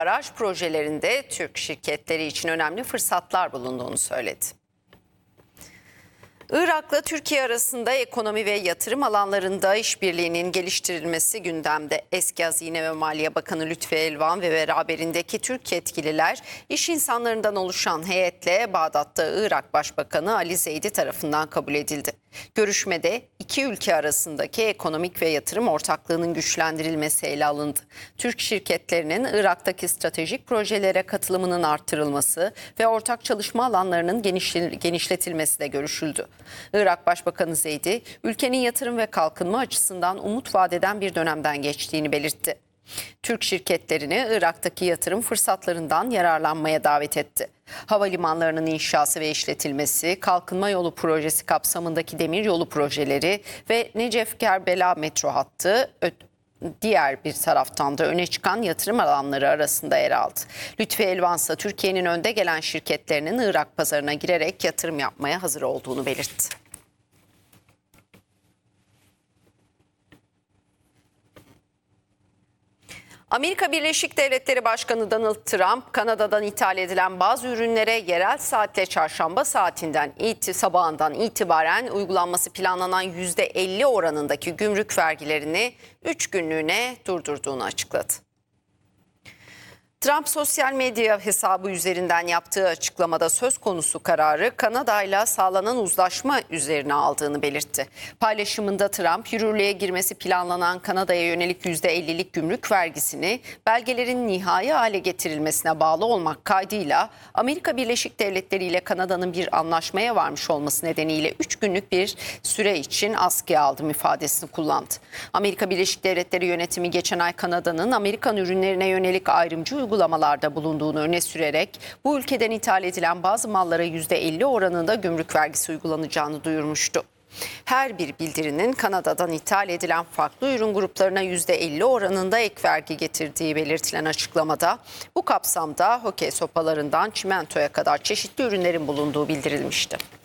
Baraj projelerinde Türk şirketleri için önemli fırsatlar bulunduğunu söyledi. Irak'la Türkiye arasında ekonomi ve yatırım alanlarında işbirliğinin geliştirilmesi gündemde. Eski Hazine ve Maliye Bakanı Lütfi Elvan ve beraberindeki Türk yetkililer iş insanlarından oluşan heyetle Bağdat'ta Irak Başbakanı Ali Zeydi tarafından kabul edildi. Görüşmede iki ülke arasındaki ekonomik ve yatırım ortaklığının güçlendirilmesi ele alındı. Türk şirketlerinin Irak'taki stratejik projelere katılımının artırılması ve ortak çalışma alanlarının genişletilmesi de görüşüldü. Irak Başbakanı Zeydi, ülkenin yatırım ve kalkınma açısından umut vadeden bir dönemden geçtiğini belirtti. Türk şirketlerini Irak'taki yatırım fırsatlarından yararlanmaya davet etti. Havalimanlarının inşası ve işletilmesi, kalkınma yolu projesi kapsamındaki demiryolu projeleri ve Necef-Kerbela metro hattı diğer bir taraftan da öne çıkan yatırım alanları arasında yer aldı. Lütfi Elvan ise Türkiye'nin önde gelen şirketlerinin Irak pazarına girerek yatırım yapmaya hazır olduğunu belirtti. Amerika Birleşik Devletleri Başkanı Donald Trump, Kanada'dan ithal edilen bazı ürünlere yerel saatle çarşamba sabahından itibaren uygulanması planlanan %50 oranındaki gümrük vergilerini 3 günlüğüne durdurduğunu açıkladı. Trump sosyal medya hesabı üzerinden yaptığı açıklamada söz konusu kararı Kanada'yla sağlanan uzlaşma üzerine aldığını belirtti. Paylaşımında Trump, yürürlüğe girmesi planlanan Kanada'ya yönelik %50'lik gümrük vergisini belgelerin nihai hale getirilmesine bağlı olmak kaydıyla Amerika Birleşik Devletleri ile Kanada'nın bir anlaşmaya varmış olması nedeniyle 3 günlük bir süre için askıya aldım ifadesini kullandı. Amerika Birleşik Devletleri yönetimi geçen ay Kanada'nın Amerikan ürünlerine yönelik ayrımcı uygulamalarda bulunduğunu öne sürerek bu ülkeden ithal edilen bazı mallara %50 oranında gümrük vergisi uygulanacağını duyurmuştu. Her bir bildirinin Kanada'dan ithal edilen farklı ürün gruplarına %50 oranında ek vergi getirdiği belirtilen açıklamada bu kapsamda hokey sopalarından çimentoya kadar çeşitli ürünlerin bulunduğu bildirilmişti.